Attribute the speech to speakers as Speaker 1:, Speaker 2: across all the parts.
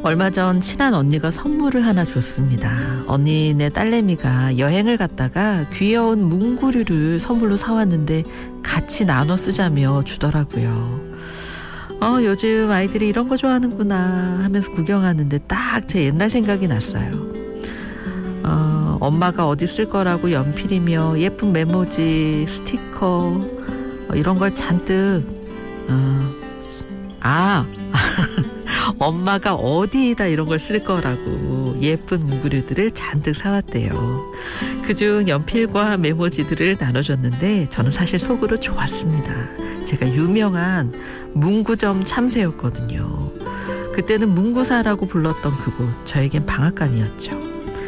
Speaker 1: 얼마 전 친한 언니가 선물을 하나 줬습니다. 언니네 딸내미가 여행을 갔다가 귀여운 문구류를 선물로 사왔는데 같이 나눠 쓰자며 주더라고요. 요즘 아이들이 이런 거 좋아하는구나 하면서 구경하는데 딱 제 옛날 생각이 났어요. 엄마가 어디 쓸 거라고 연필이며 예쁜 메모지, 스티커 이런 걸 잔뜩 엄마가 어디에다 이런 걸 쓸 거라고 예쁜 문구류들을 잔뜩 사왔대요. 그중 연필과 메모지들을 나눠줬는데 저는 사실 속으로 좋았습니다. 제가 유명한 문구점 참새였거든요. 그때는 문구사라고 불렀던 그곳, 저에겐 방앗간이었죠.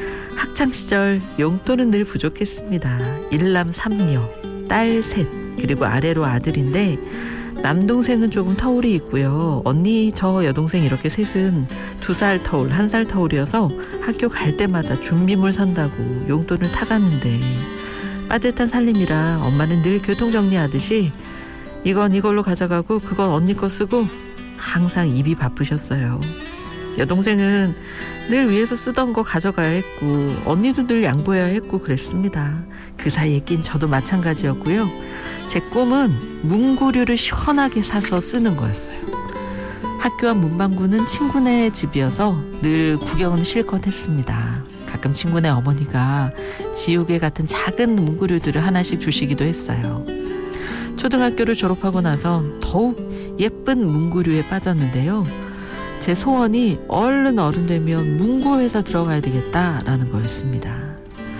Speaker 1: 학창시절 용돈은 늘 부족했습니다. 일남 삼녀, 딸 셋, 그리고 아래로 아들인데 남동생은 조금 터울이 있고요. 언니, 저 여동생 이렇게 셋은 2살 터울, 1살 터울이어서 학교 갈 때마다 준비물 산다고 용돈을 타갔는데 빠듯한 살림이라 엄마는 늘 교통정리하듯이 이건 이걸로 가져가고 그건 언니 거 쓰고 항상 입이 바쁘셨어요. 여동생은 늘 위에서 쓰던 거 가져가야 했고 언니도 늘 양보해야 했고 그랬습니다. 그 사이에 낀 저도 마찬가지였고요. 제 꿈은 문구류를 시원하게 사서 쓰는 거였어요. 학교 앞 문방구는 친구네 집이어서 늘 구경은 실컷 했습니다. 가끔 친구네 어머니가 지우개 같은 작은 문구류들을 하나씩 주시기도 했어요. 초등학교를 졸업하고 나선 더욱 예쁜 문구류에 빠졌는데요. 제 소원이 얼른 어른 되면 문구회사 들어가야 되겠다라는 거였습니다.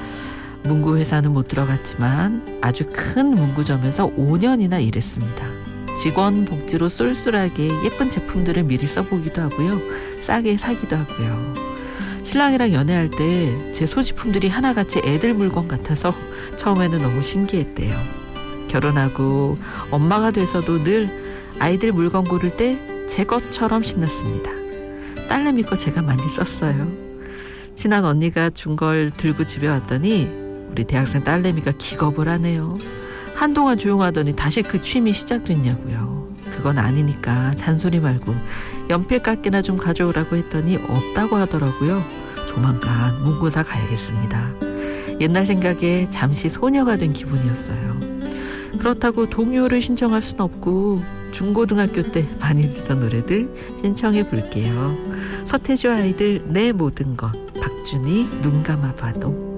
Speaker 1: 문구회사는 못 들어갔지만 아주 큰 문구점에서 5년이나 일했습니다. 직원 복지로 쏠쏠하게 예쁜 제품들을 미리 써보기도 하고요. 싸게 사기도 하고요. 신랑이랑 연애할 때 제 소지품들이 하나같이 애들 물건 같아서 처음에는 너무 신기했대요. 결혼하고 엄마가 돼서도 늘 아이들 물건 고를 때 제 것처럼 신났습니다. 딸내미 거 제가 많이 썼어요. 친한 언니가 준 걸 들고 집에 왔더니 우리 대학생 딸내미가 기겁을 하네요. 한동안 조용하더니 다시 그 취미 시작됐냐고요. 그건 아니니까 잔소리 말고 연필깎이나 좀 가져오라고 했더니 없다고 하더라고요. 조만간 문구사 가야겠습니다. 옛날 생각에 잠시 소녀가 된 기분이었어요. 그렇다고 동요를 신청할 순 없고 중고등학교 때 많이 듣던 노래들 신청해 볼게요. 서태지와 아이들 내 모든 것, 박준희 눈 감아봐도.